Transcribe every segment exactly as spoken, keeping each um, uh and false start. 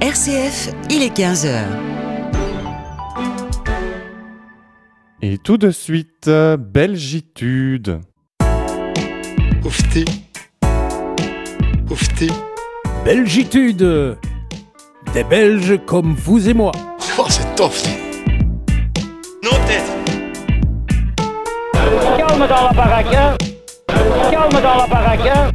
R C F, il est quinze heures. Et tout de suite, Belgitude. Oufti. Oufti. Belgitude. Des Belges comme vous et moi. Oh, c'est tof. Non, tête. Calme dans la baraque, hein. Calme dans la baraque, hein.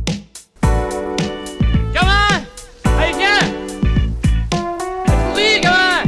Gamin! Allez, viens! Courir, gamin!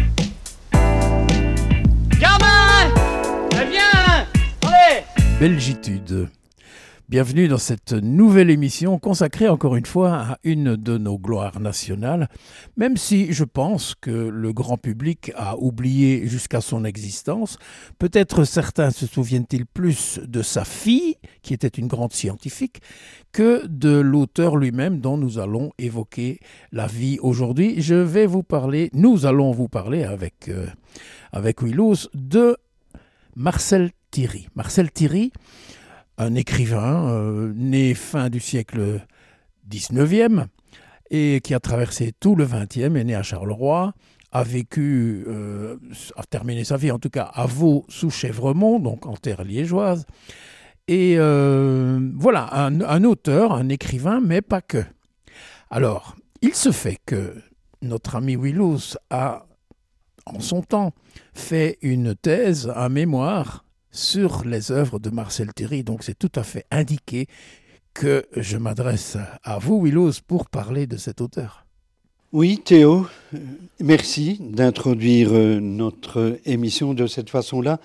Gamin! Allez, viens! Allez! Belgitude. Bienvenue dans cette nouvelle émission consacrée encore une fois à une de nos gloires nationales, même si je pense que le grand public a oublié jusqu'à son existence. Peut-être certains se souviennent-ils plus de sa fille, qui était une grande scientifique, que de l'auteur lui-même dont nous allons évoquer la vie aujourd'hui. Je vais vous parler, nous allons vous parler avec, euh, avec Willows de Marcel Thierry. Marcel Thierry, un écrivain euh, né fin du siècle dix-neuvième et qui a traversé tout le vingtième, est né à Charleroi, a vécu, euh, a terminé sa vie en tout cas à Vaux-sous-Chèvremont, donc en terre liégeoise. Et euh, voilà, un, un auteur, un écrivain, mais pas que. Alors, il se fait que notre ami Willows a, en son temps, fait une thèse, un mémoire, sur les œuvres de Marcel Thierry. Donc c'est tout à fait indiqué que je m'adresse à vous, Willows, pour parler de cet auteur. Oui, Théo, merci d'introduire notre émission de cette façon-là.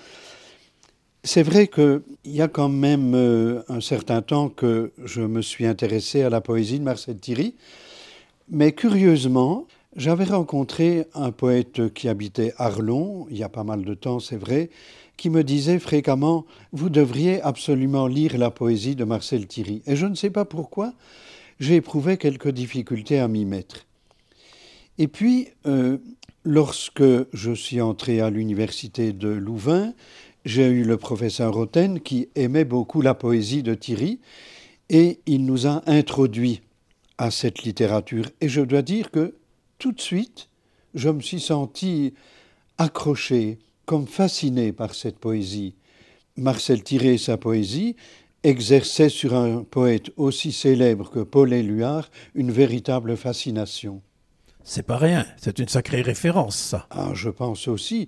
C'est vrai qu'il y a quand même un certain temps que je me suis intéressé à la poésie de Marcel Thierry, mais curieusement, j'avais rencontré un poète qui habitait Arlon, il y a pas mal de temps, c'est vrai, qui me disait fréquemment « Vous devriez absolument lire la poésie de Marcel Thierry ». Et je ne sais pas pourquoi, j'ai éprouvé quelques difficultés à m'y mettre. Et puis, euh, lorsque je suis entré à l'université de Louvain, j'ai eu le professeur Roten qui aimait beaucoup la poésie de Thierry et il nous a introduits à cette littérature. Et je dois dire que tout de suite, je me suis senti accroché, comme fasciné par cette poésie. Marcel Thierry et sa poésie exerçaient sur un poète aussi célèbre que Paul Éluard une véritable fascination. C'est pas rien, c'est une sacrée référence, ça. Ah, je pense aussi.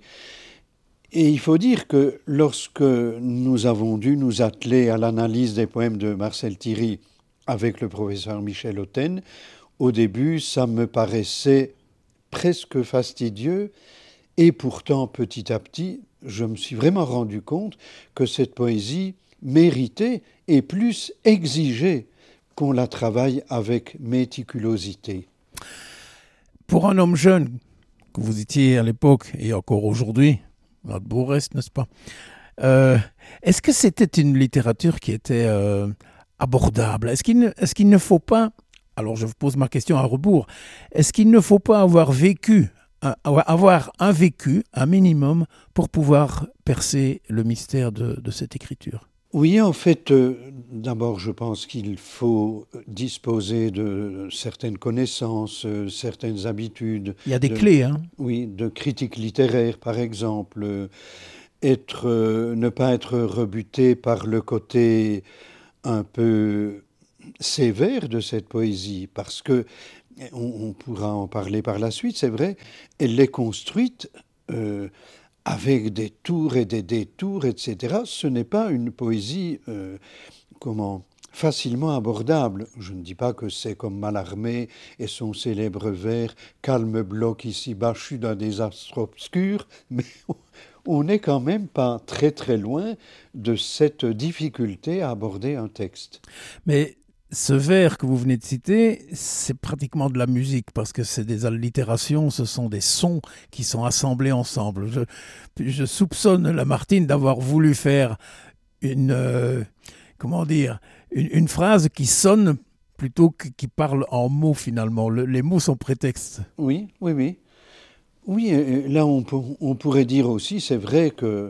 Et il faut dire que lorsque nous avons dû nous atteler à l'analyse des poèmes de Marcel Thierry avec le professeur Michel Hotten, au début, ça me paraissait presque fastidieux. Et pourtant, petit à petit, je me suis vraiment rendu compte que cette poésie méritait et plus exigeait qu'on la travaille avec méticulosité. Pour un homme jeune, que vous étiez à l'époque et encore aujourd'hui, à de beau reste, n'est-ce pas, euh, est-ce que c'était une littérature qui était euh, abordable ? Est-ce qu'il ne, est-ce qu'il ne faut pas, alors je vous pose ma question à rebours, est-ce qu'il ne faut pas avoir vécu avoir un vécu, un minimum, pour pouvoir percer le mystère de, de cette écriture? Oui, en fait, euh, d'abord, je pense qu'il faut disposer de certaines connaissances, euh, certaines habitudes. Il y a des de, clés, hein? Oui, de critique littéraire, par exemple. Euh, être, euh, ne pas être rebuté par le côté un peu sévère de cette poésie, parce que on, on pourra en parler par la suite, c'est vrai, elle est construite euh, avec des tours et des détours, et cetera. Ce n'est pas une poésie, euh, comment, facilement abordable. Je ne dis pas que c'est comme Mallarmé et son célèbre vers « Calme bloc ici-bas, je suis dans des astres obscurs », mais on n'est quand même pas très très loin de cette difficulté à aborder un texte. Mais ce vers que vous venez de citer, c'est pratiquement de la musique parce que c'est des allitérations, ce sont des sons qui sont assemblés ensemble. Je, je soupçonne Lamartine d'avoir voulu faire une, euh, comment dire, une, une phrase qui sonne plutôt que qui parle en mots finalement. Le, les mots sont prétextes. Oui, oui, oui. Oui, là on, on pourrait dire aussi, c'est vrai que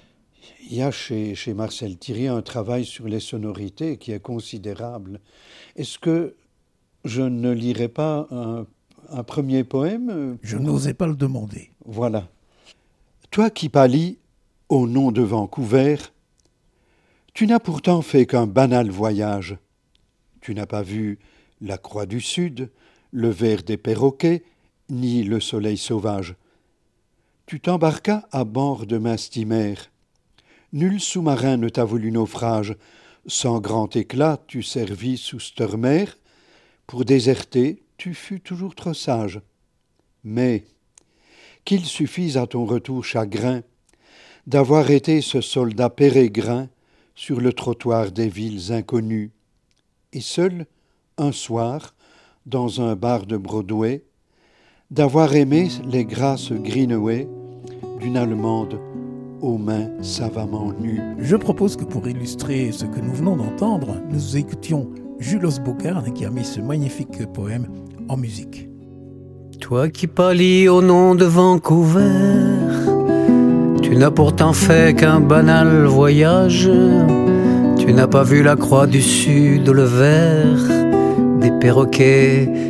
il y a chez, chez Marcel Thierry un travail sur les sonorités qui est considérable. Est-ce que je ne lirais pas un, un premier poème. Je n'osais pas le demander. Voilà. Toi qui pâlis au nom de Vancouver, tu n'as pourtant fait qu'un banal voyage. Tu n'as pas vu la croix du Sud, le ver des perroquets, ni le soleil sauvage. Tu t'embarquas à bord de ma steamer. Nul sous-marin ne t'a voulu naufrage. Sans grand éclat, tu servis sous Sturmer. Pour déserter, tu fus toujours trop sage. Mais qu'il suffise à ton retour chagrin d'avoir été ce soldat pérégrin sur le trottoir des villes inconnues. Et seul, un soir, dans un bar de Broadway, d'avoir aimé les grâces Greenaway d'une Allemande aux mains savamment nues. Je propose que pour illustrer ce que nous venons d'entendre, nous écoutions Julos Bocarne qui a mis ce magnifique poème en musique. Toi qui pâlis au nom de Vancouver, tu n'as pourtant fait qu'un banal voyage. Tu n'as pas vu la croix du Sud, le ver des perroquets,